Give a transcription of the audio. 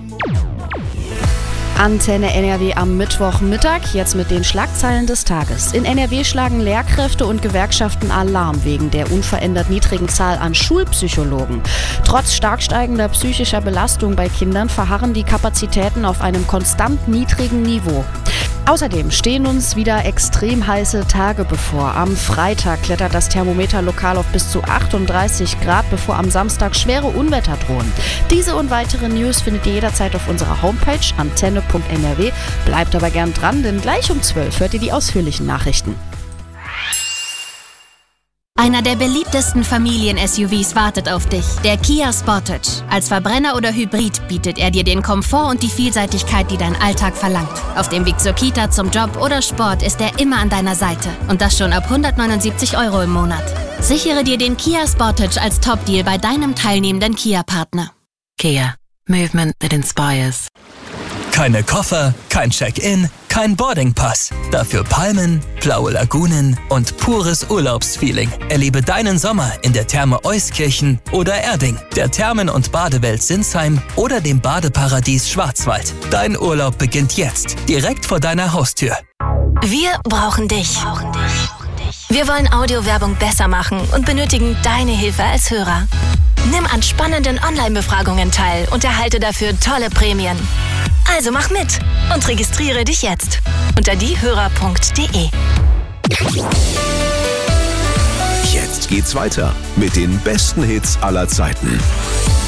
Antenne NRW am Mittwochmittag, jetzt mit den Schlagzeilen des Tages. In NRW schlagen Lehrkräfte und Gewerkschaften Alarm wegen der unverändert niedrigen Zahl an Schulpsychologen. Trotz stark steigender psychischer Belastung bei Kindern verharren die Kapazitäten auf einem konstant niedrigen Niveau. Außerdem stehen uns wieder extrem heiße Tage bevor. Am Freitag klettert das Thermometer lokal auf bis zu 38 Grad, bevor am Samstag schwere Unwetter drohen. Diese und weitere News findet ihr jederzeit auf unserer Homepage antenne.nrw. Bleibt aber gern dran, denn gleich um 12 hört ihr die ausführlichen Nachrichten. Einer der beliebtesten Familien-SUVs wartet auf dich, der Kia Sportage. Als Verbrenner oder Hybrid bietet er dir den Komfort und die Vielseitigkeit, die dein Alltag verlangt. Auf dem Weg zur Kita, zum Job oder Sport ist er immer an deiner Seite. Und das schon ab 179 € im Monat. Sichere dir den Kia Sportage als Top-Deal bei deinem teilnehmenden Kia-Partner. Kia. Movement that inspires. Keine Koffer, kein Check-in, kein Boardingpass. Dafür Palmen, blaue Lagunen und pures Urlaubsfeeling. Erlebe deinen Sommer in der Therme Euskirchen oder Erding, der Thermen- und Badewelt Sinsheim oder dem Badeparadies Schwarzwald. Dein Urlaub beginnt jetzt, direkt vor deiner Haustür. Wir brauchen dich. Wir wollen Audiowerbung besser machen und benötigen deine Hilfe als Hörer. Nimm an spannenden Online-Befragungen teil und erhalte dafür tolle Prämien. Also mach mit und registriere dich jetzt unter diehörer.de. Jetzt geht's weiter mit den besten Hits aller Zeiten.